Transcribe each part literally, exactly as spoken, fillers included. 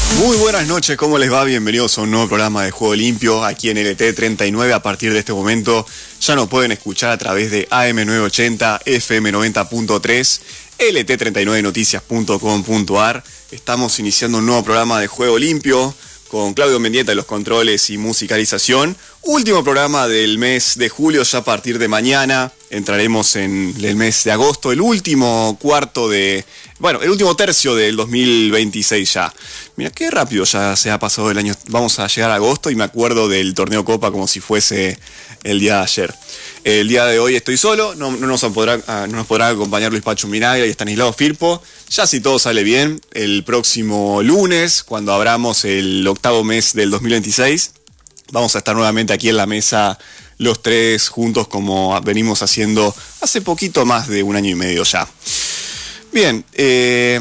Muy buenas noches, ¿cómo les va? Bienvenidos a un nuevo programa de Juego Limpio aquí en L T treinta y nueve. A partir de este momento ya nos pueden escuchar a través de A M novecientos ochenta, F M noventa punto tres, L T treinta y nueve noticias punto com punto a r. Estamos iniciando un nuevo programa de Juego Limpio con Claudio Mendieta en los controles y musicalización. Último programa del mes de julio, ya a partir de mañana entraremos en el mes de agosto, el último cuarto de... Bueno, el último tercio del dos mil veintiséis ya. Mira, qué rápido ya se ha pasado el año. Vamos a llegar a agosto y me acuerdo del torneo Copa como si fuese el día de ayer. El día de hoy estoy solo, no, no, nos, podrá, no nos podrán acompañar Luis Pacho Minaglia y Estanislao Firpo. Ya si todo sale bien, el próximo lunes, cuando abramos el octavo mes del dos mil veintiséis, vamos a estar nuevamente aquí en la mesa los tres juntos como venimos haciendo hace poquito más de un año y medio ya. Bien, eh,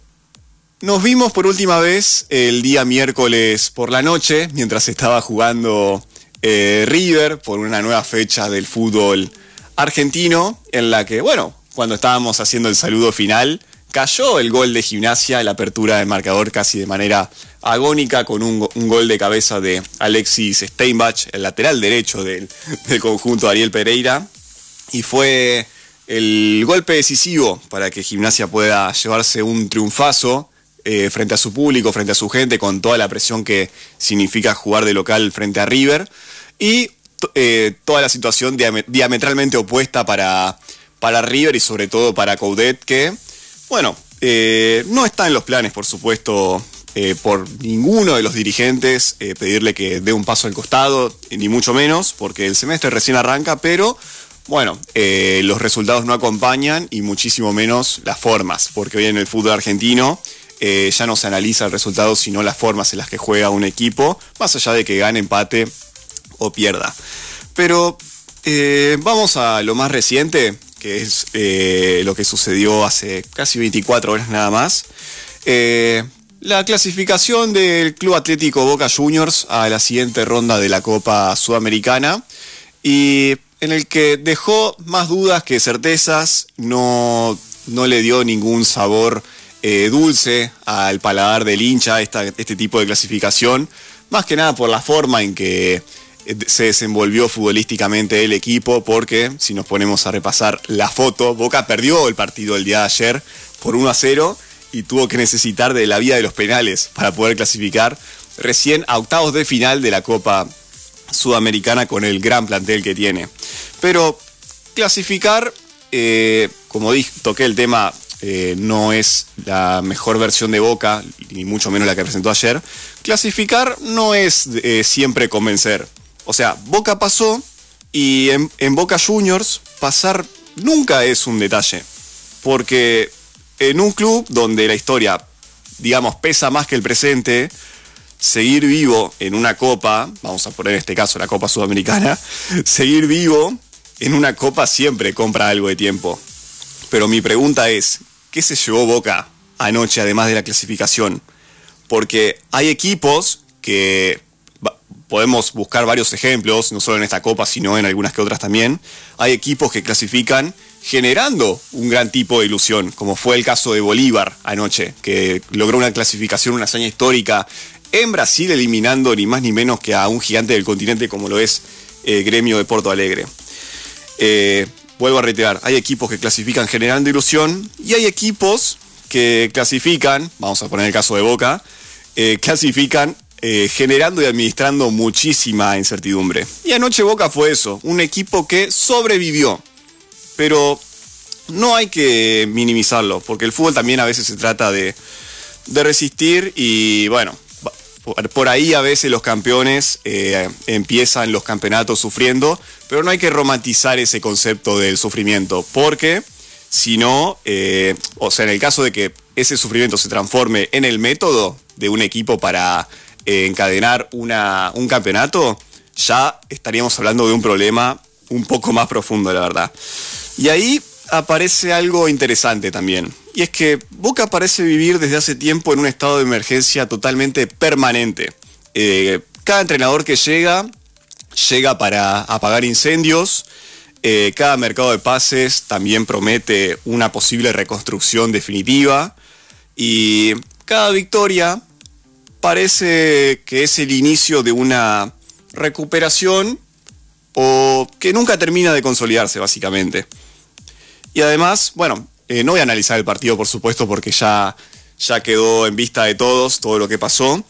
nos vimos por última vez el día miércoles por la noche, mientras estaba jugando eh, River por una nueva fecha del fútbol argentino, en la que, bueno, cuando estábamos haciendo el saludo final, cayó el gol de Gimnasia, la apertura del marcador casi de manera agónica, con un, un gol de cabeza de Alexis Steinbach, el lateral derecho del, del conjunto de Ariel Pereira, y fue el golpe decisivo para que Gimnasia pueda llevarse un triunfazo eh, frente a su público, frente a su gente, con toda la presión que significa jugar de local frente a River, y eh, toda la situación diametralmente opuesta para, para River y sobre todo para Coudet, que, bueno, eh, no está en los planes, por supuesto, eh, por ninguno de los dirigentes eh, pedirle que dé un paso al costado, ni mucho menos, porque el semestre recién arranca, pero... Bueno, eh, los resultados no acompañan y muchísimo menos las formas, porque hoy en el fútbol argentino eh, ya no se analiza el resultado, sino las formas en las que juega un equipo, más allá de que gane, empate o pierda. Pero eh, vamos a lo más reciente, que es eh, lo que sucedió hace casi veinticuatro horas nada más. Eh, la clasificación del Club Atlético Boca Juniors a la siguiente ronda de la Copa Sudamericana, y en el que dejó más dudas que certezas, no, no le dio ningún sabor eh, dulce al paladar del hincha esta, este tipo de clasificación, más que nada por la forma en que se desenvolvió futbolísticamente el equipo, porque si nos ponemos a repasar la foto, Boca perdió el partido el día de ayer por uno a cero y tuvo que necesitar de la vía de los penales para poder clasificar recién a octavos de final de la Copa Sudamericana con el gran plantel que tiene. Pero clasificar, eh, como dije, toqué el tema, eh, no es la mejor versión de Boca, ni mucho menos la que presentó ayer. Clasificar no es eh, siempre convencer. O sea, Boca pasó y en, en Boca Juniors pasar nunca es un detalle. Porque en un club donde la historia, digamos, pesa más que el presente, seguir vivo en una copa, vamos a poner en este caso la Copa Sudamericana, seguir vivo en una copa siempre compra algo de tiempo. Pero mi pregunta es, ¿qué se llevó Boca anoche además de la clasificación? Porque hay equipos que podemos buscar varios ejemplos, no solo en esta copa, sino en algunas que otras también. Hay equipos que clasifican generando un gran tipo de ilusión, como fue el caso de Bolívar anoche, que logró una clasificación, una hazaña histórica en Brasil, eliminando ni más ni menos que a un gigante del continente como lo es eh, Gremio de Porto Alegre. Eh, vuelvo a reiterar, hay equipos que clasifican generando ilusión y hay equipos que clasifican, vamos a poner el caso de Boca, eh, clasifican eh, generando y administrando muchísima incertidumbre. Y anoche Boca fue eso, un equipo que sobrevivió, pero no hay que minimizarlo, porque el fútbol también a veces se trata de, de resistir y bueno, por ahí a veces los campeones eh, empiezan los campeonatos sufriendo, pero no hay que romantizar ese concepto del sufrimiento, porque si no, eh, o sea, en el caso de que ese sufrimiento se transforme en el método de un equipo para eh, encadenar una, un campeonato, ya estaríamos hablando de un problema un poco más profundo, la verdad. Y ahí aparece algo interesante también. Y es que Boca parece vivir desde hace tiempo en un estado de emergencia totalmente permanente. Eh, cada entrenador que llega, llega para apagar incendios. Eh, cada mercado de pases también promete una posible reconstrucción definitiva. Y cada victoria parece que es el inicio de una recuperación o que nunca termina de consolidarse, básicamente. Y además, bueno, eh, no voy a analizar el partido, por supuesto, porque ya, ya quedó en vista de todos todo lo que pasó,